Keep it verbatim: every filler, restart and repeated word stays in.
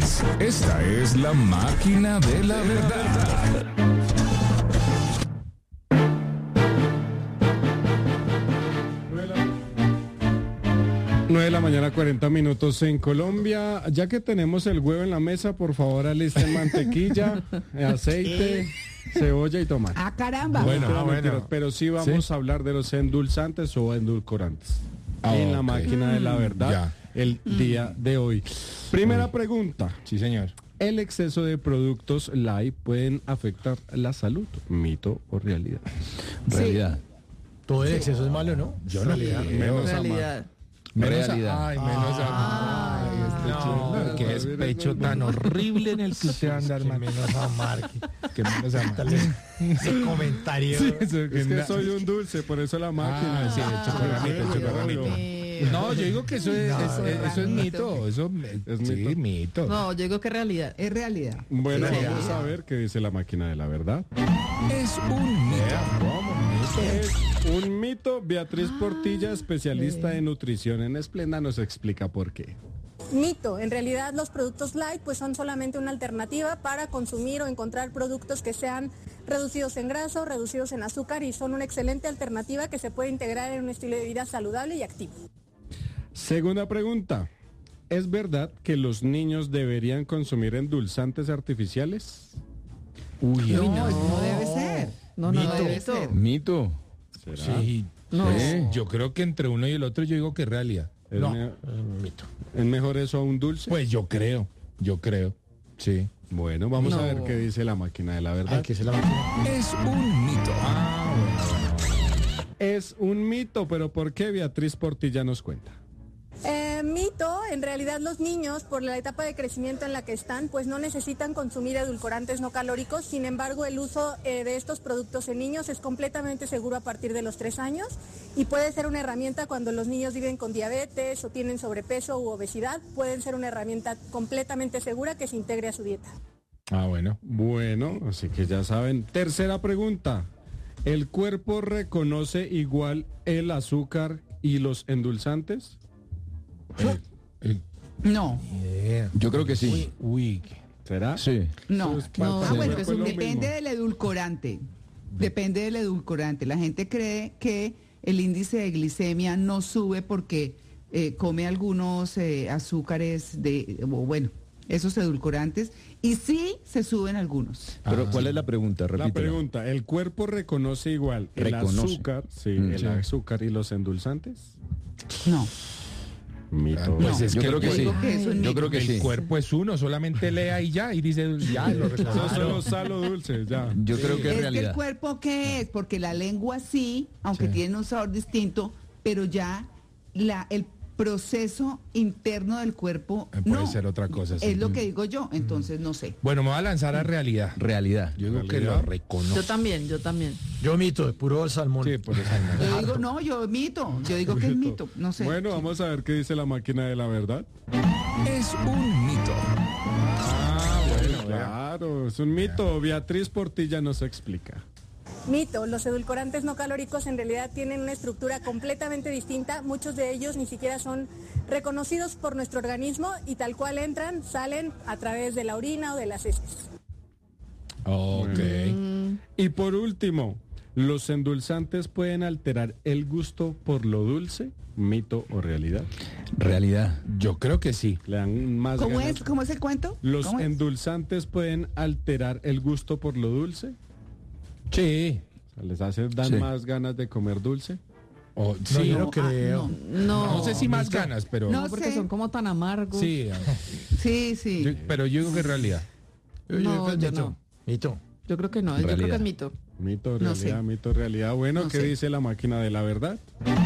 Valdés. Esta es la máquina de la verdad. nueve de la mañana, cuarenta minutos en Colombia. Ya que tenemos el huevo en la mesa, por favor alisten mantequilla, aceite, cebolla y tomate. ¡Ah, caramba! Bueno, Ah, mentiras, bueno. pero sí vamos ¿Sí? a hablar de los endulzantes o endulcorantes Ah, en la ok. máquina de la verdad Ya. el día de hoy. Primera pregunta. Sí, señor. ¿El exceso de productos light pueden afectar la salud? ¿Mito o realidad? Realidad. Todo el exceso es malo, ¿no? Yo no le Menos a realidad. Menos Realidad. A, ay, menos a. Ay, este chino. no, qué despecho tan horrible en el que usted anda, hermano. Menos a Mark. Que menos a Mark. Ese comentario. Es que soy un dulce, por eso la máquina. Ah, sí, el chocorramito, el chocorramito. No, yo digo que eso es, No, es- es- eso es mito. mito. Eso es sí, mito. mito. No, yo digo que realidad. Es realidad. Bueno, Sí. vamos a ver qué dice la máquina de la verdad. Es un mito. ¿Cómo? Mito. Es un mito. Beatriz Portilla, especialista en nutrición en Esplenda, nos explica por qué. Mito, en realidad los productos light pues son solamente una alternativa para consumir o encontrar productos que sean reducidos en grasa, reducidos en azúcar y son una excelente alternativa que se puede integrar en un estilo de vida saludable y activo. Segunda pregunta. ¿Es verdad que los niños deberían consumir endulzantes artificiales? Uy, No, no. no debe ser. No, no, Mito. no debe ser. Mito. ¿Será? Sí. No. Pues, yo creo que entre uno y el otro yo digo que es realidad. Es, No, me- es mito. ¿Es mejor eso a un dulce? Pues yo creo, yo creo. Sí. Bueno, vamos a No. ver qué dice la máquina de la verdad. que se la máquina. Es un mito. Ah, bueno. Es un mito, pero ¿por qué? Beatriz Portilla nos cuenta. Eh, mito, en realidad los niños por la etapa de crecimiento en la que están pues no necesitan consumir edulcorantes no calóricos, sin embargo el uso eh, de estos productos en niños es completamente seguro a partir de los tres años y puede ser una herramienta cuando los niños viven con diabetes o tienen sobrepeso u obesidad, pueden ser una herramienta completamente segura que se integre a su dieta. Ah, bueno. Bueno, así que ya saben. Tercera pregunta. ¿El cuerpo reconoce igual el azúcar y los endulzantes? Eh, No, eh, yo creo que sí. Uy. ¿Será? Sí. No, Eso es no, para- Ah, bueno, para- pues lo depende mismo. del edulcorante. Depende del edulcorante. La gente cree que el índice de glicemia no sube porque eh, come algunos eh, azúcares de, o bueno, esos edulcorantes, y sí se suben algunos. Pero Ah. ¿cuál es la pregunta? La Repítela. pregunta, ¿el cuerpo reconoce igual el Reconoce. azúcar, sí, Mm. el Sí. azúcar y los endulzantes? No, Mito. Pues No, es yo que creo el que sí. digo que eso es Yo mito. creo que el sí. cuerpo es uno, solamente lea y ya, y dice, ya, lo Esos son reconozco. los salo dulces, ya. Yo creo que es es que el realidad. cuerpo, ¿qué es? Porque la lengua sí, aunque Sí. tiene un sabor distinto, pero ya la, el proceso interno del cuerpo Eh, puede no. ser otra cosa, sí. Es lo que digo yo, entonces no sé. Bueno, me voy a lanzar a realidad. Realidad. Yo digo que ¿Realidad? lo reconozco. Yo también, yo también. Yo mito, de puro salmón. Sí, por eso. Yo digo, no, yo mito, yo digo que es mito, no sé. Bueno, vamos a ver qué dice la máquina de la verdad. Es un mito. Ah, bueno, claro, es un mito. Beatriz Portilla nos explica. Mito, los edulcorantes no calóricos en realidad tienen una estructura completamente distinta, muchos de ellos ni siquiera son reconocidos por nuestro organismo y tal cual entran, salen a través de la orina o de las heces. Ok. Y por último, ¿los endulzantes pueden alterar el gusto por lo dulce? ¿Mito o realidad? Realidad. Yo creo que sí. ¿Le dan más ¿Cómo ganas? es? ¿Cómo es el cuento? ¿Los ¿Cómo es? endulzantes pueden alterar el gusto por lo dulce? Sí. O sea, ¿les hace, dan Sí. más ganas de comer dulce? O- No, sí. yo no no, creo. No, no sé si más ganas, pero No no, porque sé. son como tan amargos. sí. Sí, sí. Yo- pero yo digo que es realidad. Yo, No, yo creo que yo es mito. no. Mito. Yo creo que no, yo creo que Realidad. es mito. Mito, No realidad, sé. mito, realidad. Bueno, No ¿qué sé. dice la máquina de la verdad?